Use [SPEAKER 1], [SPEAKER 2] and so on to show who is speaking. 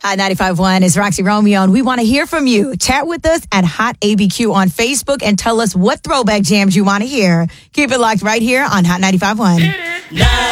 [SPEAKER 1] Hot 95.1 is Roxy Romeo, and we want to hear from you. Chat with us at Hot ABQ on Facebook and tell us what throwback jams you want to hear. Keep it locked right here on Hot 95.1.